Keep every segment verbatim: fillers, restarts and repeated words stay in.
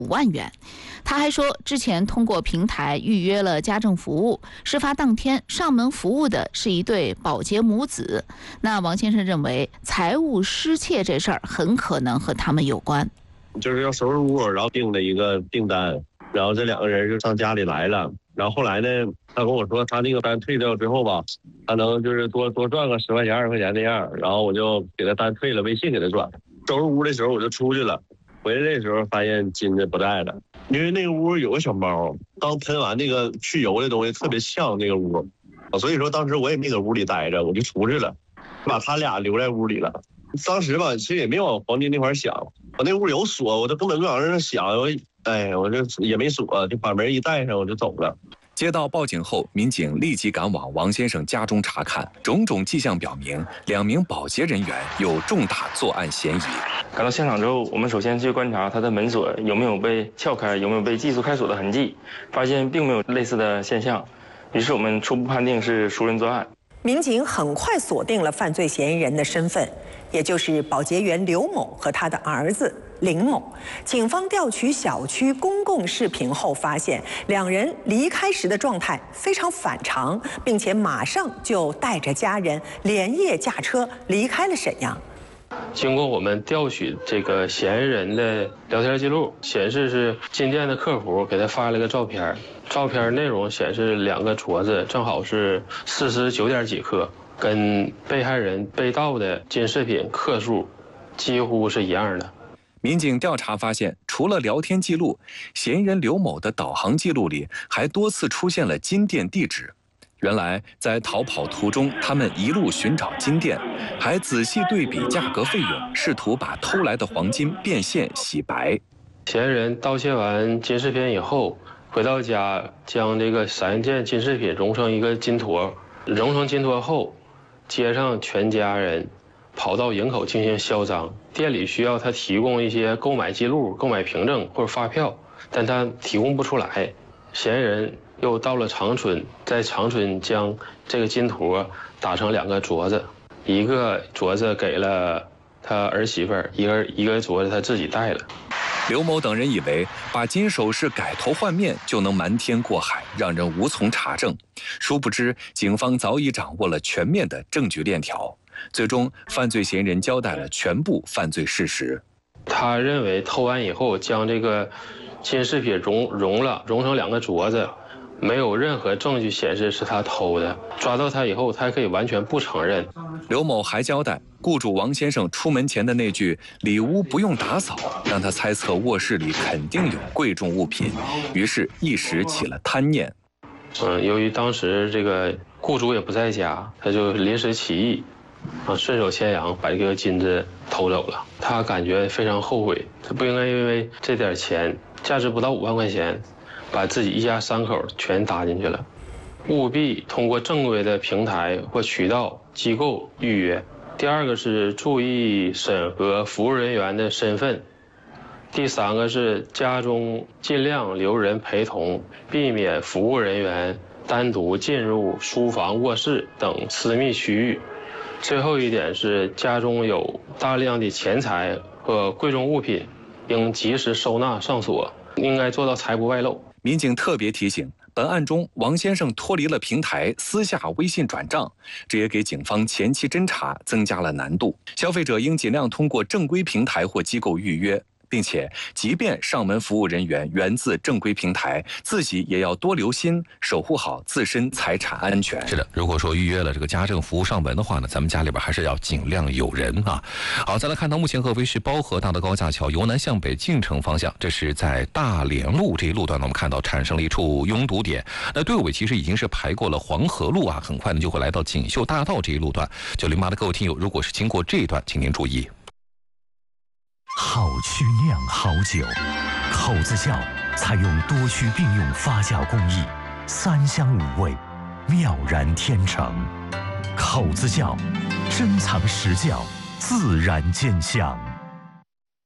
五万元。他还说，之前通过平台预约了家政服务，事发当天上门服务的是一对保洁母子。那王先生认为，财务失窃这事儿很可能和他们有关。 就是要收拾屋，然后订了一个订单，然后这两个人就上家里来了。然后后来呢，他跟我说他那个单退掉之后吧，他能就是多多赚个十块钱二十块钱那样。然后我就给他单退了，微信给他转。收拾屋的时候我就出去了，回来的时候发现金子不带了。因为那个屋有个小猫，刚喷完那个去油的东西特别呛那个屋，所以说当时我也没搁屋里待着，我就出去了，把他俩留在屋里了。当时吧，其实也没往黄金那块想，我那屋有锁，我都根本不往那想，我哎，我就也没锁，就把门一带上，我就走了。 接到报警后，民警立即赶往王先生家中查看，种种迹象表明，两名保洁人员有重大作案嫌疑。 赶到现场之后，我们首先去观察他的门锁有没有被撬开，有没有被技术开锁的痕迹，发现并没有类似的现象，于是我们初步判定是熟人作案。 民警很快锁定了犯罪嫌疑人的身份，也就是保洁员刘某和他的儿子林某。警方调取小区公共视频后发现，两人离开时的状态非常反常，并且马上就带着家人连夜驾车离开了沈阳。 经过我们调取这个嫌疑人的聊天记录，显示是进店的客服给他发了个照片，照片内容显示两个镯子正好是四十九点几克，跟被害人被盗的金饰品克数几乎是一样的。 民警调查发现，除了聊天记录，嫌疑人刘某的导航记录里还多次出现了金店地址。原来，在逃跑途中，他们一路寻找金店，还仔细对比价格费用，试图把偷来的黄金变现洗白。 嫌疑人盗窃完金饰品以后，回到家将这个三件金饰品融成一个金坨，融成金坨后，接上全家人跑到营口进行销赃。店里需要他提供一些购买记录、购买凭证或者发票，但他提供不出来。嫌疑人又到了长春，在长春将这个金坨打成两个镯子，一个镯子给了他儿媳妇儿，一个一个镯子他自己戴了。 刘某等人以为把金首饰改头换面就能瞒天过海，让人无从查证。殊不知，警方早已掌握了全面的证据链条。最终，犯罪嫌疑人交代了全部犯罪事实。 他认为偷完以后将这个金饰品融融了，融成两个镯子，没有任何证据显示是他偷的。抓到他以后，他可以完全不承认。 刘某还交代，雇主王先生出门前的那句“里屋不用打扫”，让他猜测卧室里肯定有贵重物品，于是一时起了贪念。 嗯，由于当时这个雇主也不在家，他就临时起意，啊，顺手牵羊把这个金子偷走了。他感觉非常后悔，他不应该因为这点钱，价值不到五万块钱，把自己一家三口全搭进去了。务必通过正规的平台或渠道机构预约。第二个是注意审核服务人员的身份。第三个是家中尽量留人陪同，避免服务人员单独进入书房、卧室等私密区域。最后一点是家中有大量的钱财和贵重物品，应及时收纳上锁，应该做到财不外露。 民警特别提醒，本案中王先生脱离了平台，私下微信转账，这也给警方前期侦查增加了难度。消费者应尽量通过正规平台或机构预约，并且即便上门服务人员源自正规平台，自己也要多留心，守护好自身财产安全。 是的，如果说预约了这个家政服务上门的话呢，咱们家里边还是要尽量有人啊。好，再来看到目前合肥市包河大的高架桥由南向北进城方向，这是在大连路这一路段呢，我们看到产生了一处拥堵点。那队尾其实已经是排过了黄河路啊，很快呢就会来到锦绣大道这一路段。九零八的各位听友，如果是经过这一段，请您注意。 好曲酿好酒，口子窖采用多区并用发酵工艺，三香五味，妙然天成。口子窖，珍藏实窖，自然见香。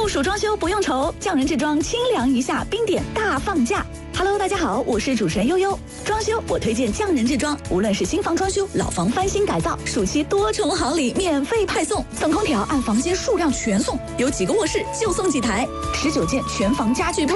酷暑装修不用愁，匠人制装清凉一下，冰点大放价。Hello， 大家好，我是主持人悠悠。装修我推荐匠人制装，无论是新房装修、老房翻新改造，暑期多重好礼免费派送，送空调按房间数量全送，有几个卧室就送几台，十九件全房家具配。